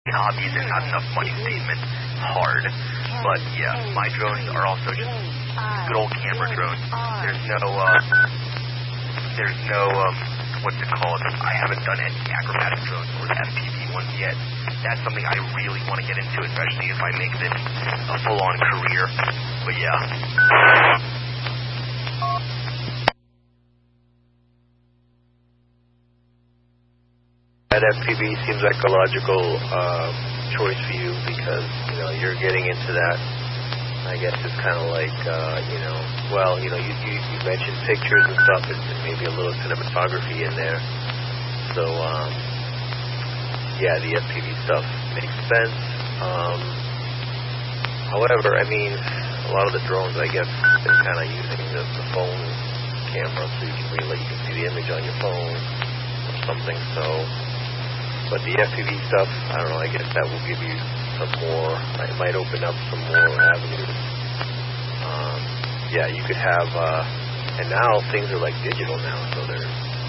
hobbies and not enough money statement hard. But yeah, my drones are also just good old camera drones. There's no what's it called? I haven't done any acrobatic drones or FPV ones yet. That's something I really want to get into, especially if I make this a full-on career. But yeah. That FPV seems like a logical choice for you because, you're getting into that. I guess it's kind of like, you mentioned pictures and stuff and maybe a little cinematography in there. So, the FPV stuff makes sense. However, I mean, a lot of the drones, I guess, they're kind of using the phone camera so you can see the image on your phone or something. So, but the FPV stuff, I don't know, I guess that will give you some more, it might open up some more avenues. You could have, and now things are like digital now, so there's,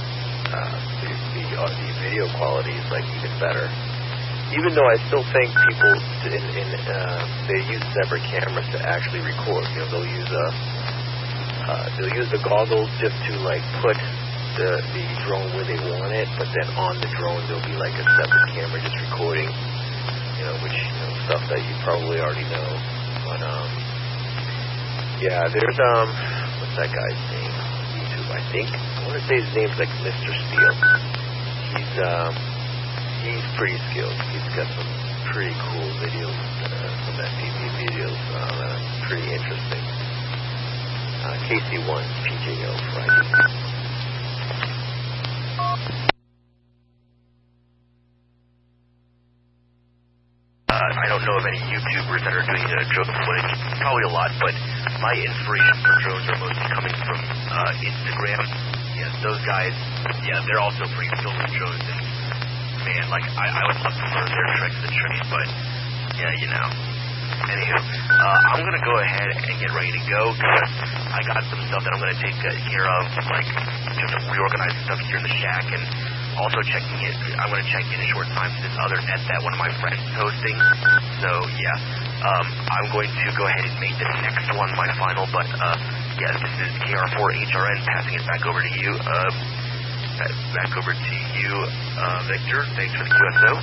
the video quality is like even better. Even though I still think people they use separate cameras to actually record. They'll use the goggles just to like put the drone where they want it, but then on the drone there'll be like a separate camera just recording, which stuff that you probably already know. But there's what's that guy's name on YouTube? I think I want to say his name's like Mr. Steele. He's pretty skilled. He's got some pretty cool videos, some FPV videos, pretty interesting. KC1 PJO Friday. I don't know of any YouTubers that are doing drone footage. Probably a lot, but my inspiration for drones are mostly coming from Instagram. Yes, those guys, they're also pretty skilled with drones. And man, like, I would love to learn their tricks and trades, but Anywho, I'm going to go ahead and get ready to go because I got some stuff that I'm going to take care of, like just reorganize stuff here in the shack, and also I'm going to check in a short time to this other net that one of my friends is hosting. So I'm going to go ahead and make this next one my final, but this is KR4HRN passing it back over to you. Victor. Thanks for the QSO.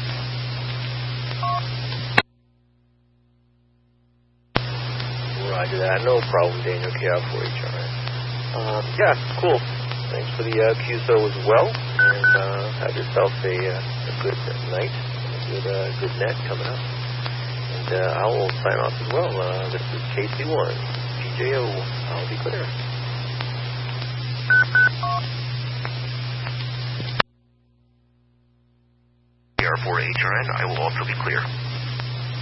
Roger that. No problem, Daniel. KR4HRN. Cool. Thanks for the QSO as well, and have yourself a good night, a good net coming up. And I will sign off as well. This is KC1 PJO. I'll be clear. KR4HRN. I will also be clear.